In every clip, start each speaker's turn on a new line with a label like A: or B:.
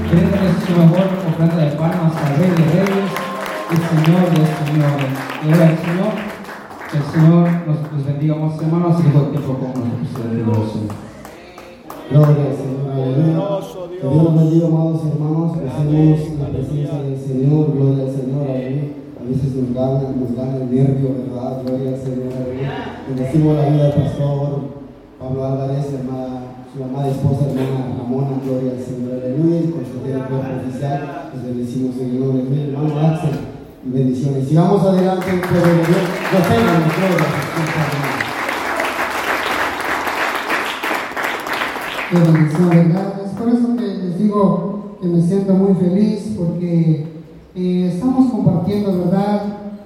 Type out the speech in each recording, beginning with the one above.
A: Denle su mejor ofrenda de palmas al Rey de Reyes y Señor de Señores. Gloria al Señor. Que el Señor nos bendiga, amados hermanos, y que todo el tiempo con nosotros.
B: Gloria al Señor, aleluya. Que Dios nos bendiga, amados hermanos. Hacemos la presencia del Señor, gloria al Señor, aleluya. A veces nos gana el nervio, ¿verdad? Gloria al Señor, aleluya. Bendecimos la vida del pastor Pablo Álvarez, su amada esposa, hermana Ramona, gloria al Señor, aleluya. Y con su tiempo oficial, les bendecimos en el nombre de hermano Axel. Bendiciones. Sigamos adelante, pero Dios nos tenga en gloria.
C: Qué bendición, ¿verdad? Es por eso que les digo que me siento muy feliz porque estamos compartiendo, ¿verdad?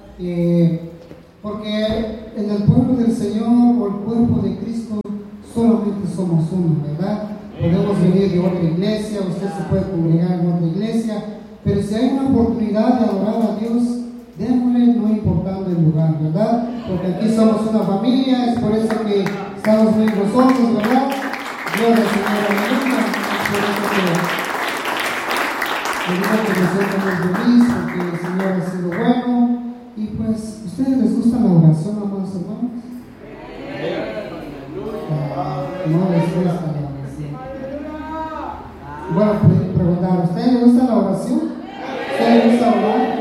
C: Porque en el pueblo del Señor o el cuerpo de Cristo solamente somos uno, ¿verdad? Podemos venir de otra iglesia, usted se puede congregar en otra iglesia, pero si hay una oportunidad de adorar a Dios, démosle, no importando el lugar, ¿verdad? Porque aquí somos una familia, es por eso que estamos muy gozosos, ¿verdad? Gloria al Señor, aleluya. Por eso que me siento muy feliz, porque el Señor ha sido bueno. Y pues, ¿ustedes les gusta la oración, amados hermanos? No les gusta la oración. Bueno, preguntar, ¿a ustedes les gusta la oración? ¿A ustedes les gusta orar?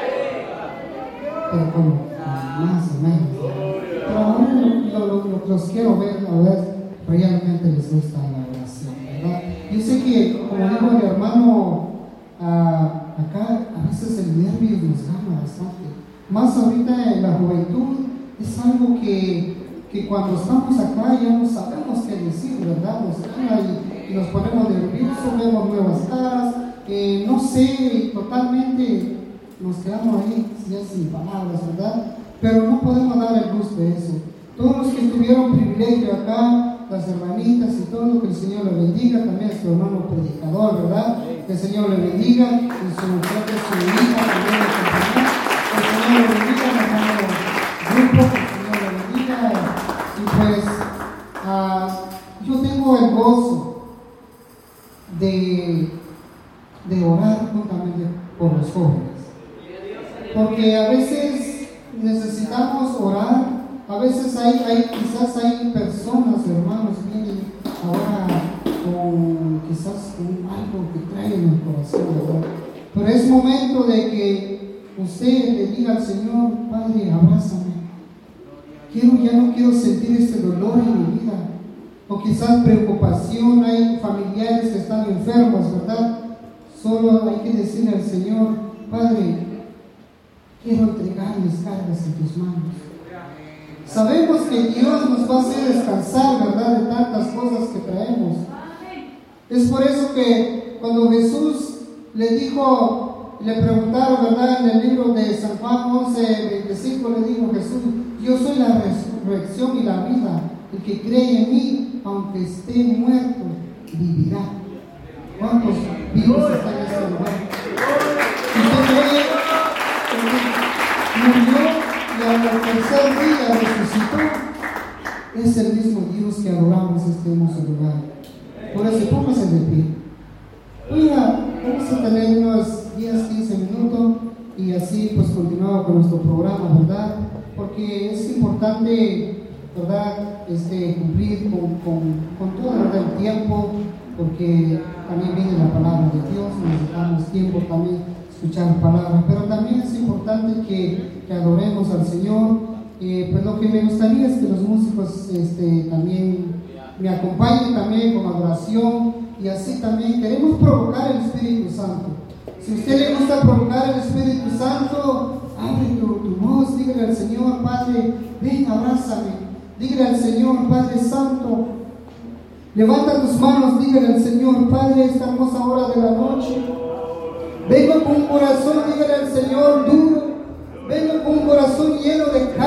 C: Pero como más o menos. Pero ahora los quiero ver, a ver, realmente les gusta la oración, ¿verdad? Yo sé que, como dijo el hermano, acá a veces el nervio nos gana bastante. Más ahorita en la juventud es algo que cuando estamos acá ya no sabemos qué decir, ¿verdad? Nos gana y nos ponemos nerviosos, vemos nuevas caras, no sé, totalmente nos quedamos ahí ya sin palabras, ¿verdad? Pero no podemos dar el gusto de eso. Todos los que tuvieron privilegio acá, las hermanitas y todo, lo que el Señor le bendiga, también a su hermano predicador, ¿verdad? Que el Señor le bendiga, y su mujer, su hija, también le acompaña. Que el Señor le bendiga, el hermano grupo, que el Señor le bendiga. Y pues, yo tengo el gozo de orar juntamente por los jóvenes. Porque a veces necesitamos orar. A veces quizás hay personas, hermanos, vienen ahora quizás con algo que traen en el corazón, ¿verdad? Pero es momento de que usted le diga al Señor, Padre, abrázame. Ya no quiero sentir este dolor en mi vida. O quizás preocupación, hay familiares que están enfermos, ¿verdad? Solo hay que decirle al Señor, Padre, quiero entregar mis cargas en tus manos. Sabemos que Dios nos va a hacer descansar, ¿verdad?, de tantas cosas que traemos. Es por eso que cuando Jesús le dijo, le preguntaron, ¿verdad?, en el libro de San Juan 11:25, le dijo Jesús, yo soy la resurrección y la vida. El que cree en mí, aunque esté muerto, vivirá. ¿Cuántos vivos están en este lugar? ¿Usted cree que murió y al tercer día resucitó? Es el mismo Dios que adoramos este hermoso lugar. Por eso, póngase de pie. Oiga, vamos a tener unos 10-15 minutos y así pues continuamos con nuestro programa, ¿verdad? Porque es importante, ¿verdad?, cumplir con todo, ¿verdad?, el tiempo, porque también viene la palabra de Dios, necesitamos tiempo también escuchar palabras, pero también es importante que adoremos al Señor. Pues lo que me gustaría es que los músicos también me acompañen también con adoración, y así también queremos provocar el Espíritu Santo. Si a usted le gusta provocar el Espíritu Santo, abre tu voz, dígale al Señor, Padre, ven, abrázame. Dígale al Señor, Padre Santo, levanta tus manos, dígale al Señor, Padre, esta hermosa hora de la noche. Vengo con un corazón, dígale al Señor, duro. Vengo con un corazón lleno de